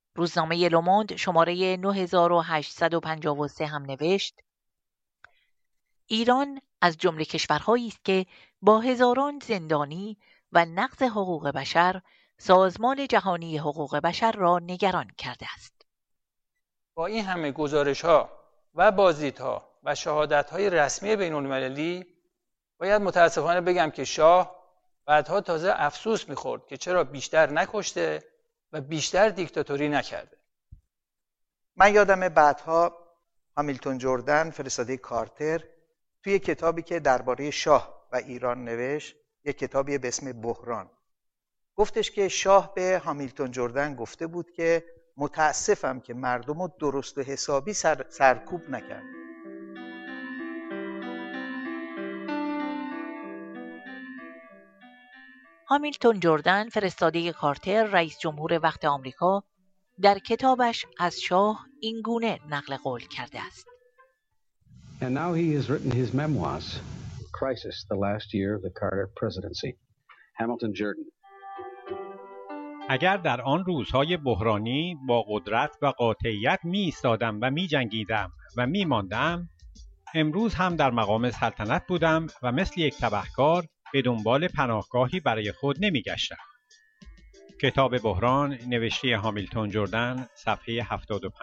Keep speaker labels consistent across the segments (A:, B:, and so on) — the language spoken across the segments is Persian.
A: روزنامه لوموند شماره 9853 هم نوشت: ایران از جمله کشورهایی است که با هزاران زندانی و نقض حقوق بشر سازمان جهانی حقوق بشر را نگران کرده است.
B: با این همه گزارش‌ها و بازدیدها و شهادت‌های رسمی بین‌المللی باید متاسفانه بگم که شاه بعدها تازه افسوس می‌خورد که چرا بیشتر نکشته و بیشتر دیکتاتوری نکرده.
C: من یادم بعدها هامیلتون جردن فرستاده کارتر توی کتابی که درباره شاه و ایران نوشت، یک کتابی به اسم بحران، گفتش که شاه به هامیلتون جردن گفته بود که متاسفم که مردم رو درست و حسابی سرکوب نکرد.
A: هامیلتون جردن فرستاده کارتر رئیس جمهور وقت آمریکا در کتابش از شاه این گونه نقل قول کرده است:
D: And now he has written his memoirs, Crisis, the last year of the Carter presidency. Hamilton Jordan.
E: اگر در آن روزهای بحرانی با قدرت و قاطعیت می ایستادم و می جنگیدم و می ماندم، امروز هم در مقام سلطنت بودم و مثل یک تبهکار به دنبال پناهگاهی برای خود نمی گشتم. کتاب بحران، نوشته هامیلتون جردن، صفحه 75.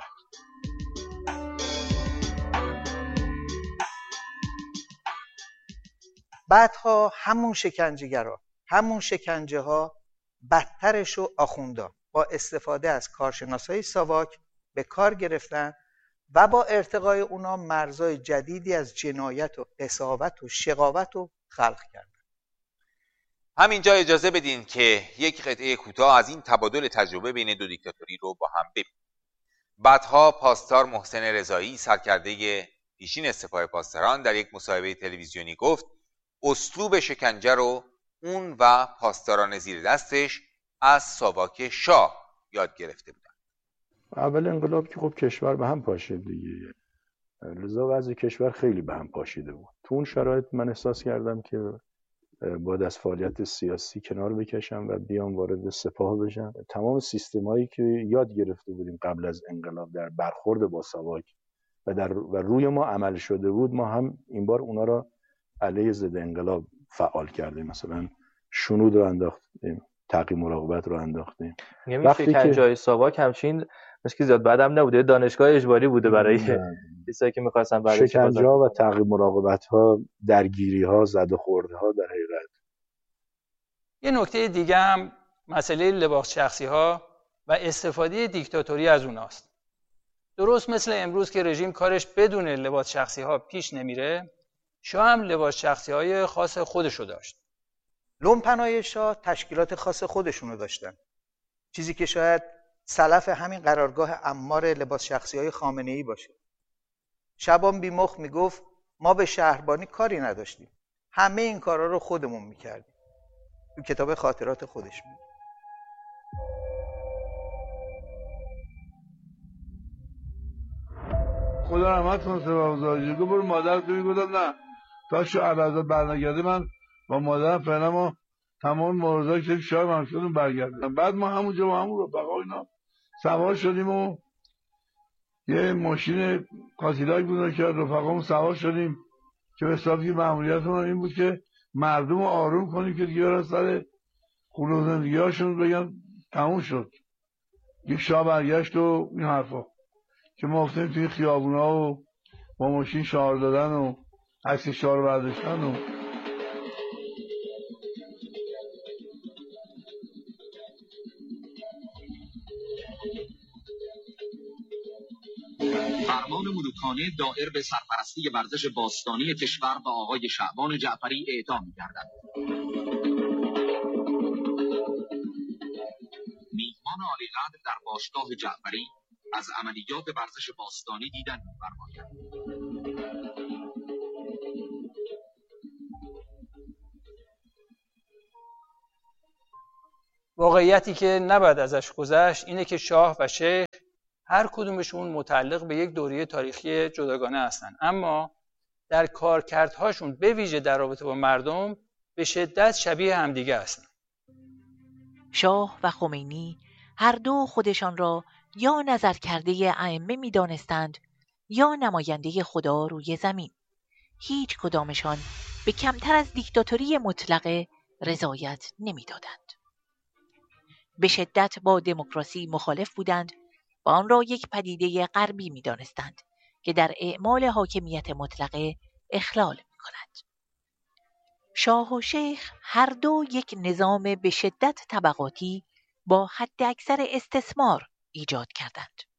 C: بعدها همون شکنجه‌گرا، همون شکنجه ها بدترش رو آخوندا با استفاده از کارشناسای ساواک به کار گرفتن و با ارتقای اونا مرزهای جدیدی از جنایت و قساوت و شقاوت رو خلق کردن.
F: همینجا اجازه بدین که یک قطعه کوتاه از این تبادل تجربه بین دو دیکتاتوری رو با هم ببینیم. بعدها پاسدار محسن رضایی، سرکرده پیشین سپاه پاسداران، در یک مصاحبه تلویزیونی گفت اسلوب شکنجه رو اون و پاسداران زیر دستش از ساواک شاه یاد گرفته بودن.
G: اول انقلاب که خب کشور به هم پاشید دیگه، لذا وضع کشور خیلی به هم پاشیده بود. تو اون شرایط من احساس کردم که باید از فعالیت سیاسی کنار بکشم و بیام وارد سپاه بشم. تمام سیستمایی که یاد گرفته بودیم قبل از انقلاب در برخورد با ساواک و روی ما عمل شده بود، ما هم این بار اونا را علیه ضد انقلاب فعال کردیم. مثلا شنود رو انداختیم، تعقیب مراقبت رو انداختیم.
H: وقتی که جای ساواک همچین مشکی زیاد بعدم نبوده، دانشگاه اجباری بوده برای کسایی که می‌خواستن برای
G: شکنجه‌ها و تعقیب مراقبت‌ها، درگیری‌ها، زد و خوردها در حقیقت.
B: یه نکته دیگه هم مسئله لباس شخصی‌ها و استفاده دیکتاتوری از اوناست. درست مثل امروز که رژیم کارش بدون لباس شخصی‌ها پیش نمیره، شاه هم لباس شخصی‌های خاص خودشو داشت.
C: لومپنای شاه تشکیلات خاص خودشونو داشتن، چیزی که شاید سلف همین قرارگاه عمار لباس شخصی‌های خامنه‌ای باشه. شبان بیمخ میگفت ما به شهربانی کاری نداشتیم، همه این کارا رو خودمون میکردیم. تو کتاب خاطرات خودش میگه.
I: خدا رحمت کنه سپاه گذاری گفت برو مادر تو میگفتم نه تا شو علاوه برنگرده من با مادرم فعلا ما تمام موردایی که شاه ممکنون برگردیم. بعد ما همونجا با همون رفقا اینا سوار شدیم و یه ماشین کاتیلاک بود که رفقامون سوار شدیم که به حسابی مأموریتمون این بود که مردم رو آروم کنیم که دیگه برن سر خونه و زندگی‌هاشون بگن تموم شد. یک شاه برگشت و این حرفا که ما افتیم توی خیابونا و با ماشین شعار دادن و عکس شعار برداشتن و
J: فرمان ملوکانه دائر به سرپرستی ورزش باستانی کشور به آقای شعبان جعفری اعطا می‌گردد. میهمان عالی‌قدر در باشگاه جعفری از عملیات ورزش باستانی دیدن می‌فرماید.
B: واقعیتی که نباید ازش گذشت اینه که شاه و شیخ هر کدومشون متعلق به یک دوره تاریخی جداگانه هستن، اما در کارکردهاشون به ویژه در رابطه با مردم به شدت شبیه همدیگه هستن.
A: شاه و خمینی هر دو خودشان را یا نظر کرده ائمه می دانستند یا نماینده خدا روی زمین. هیچ کدامشان به کمتر از دیکتاتوری مطلقه رضایت نمی دادند. به شدت با دموکراسی مخالف بودند و آن را یک پدیده غربی می دانستند که در اعمال حاکمیت مطلقه اخلال می کند. شاه و شیخ هر دو یک نظام به شدت طبقاتی با حد اکثر استثمار ایجاد کردند.